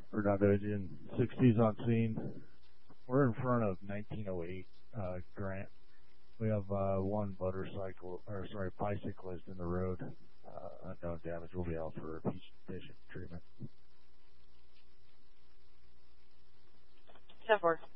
Division 60s on scene. We're in front of 1908 Grant. We have one bicyclist in the road. Unknown damage. Will be out for patient treatment. 10-4.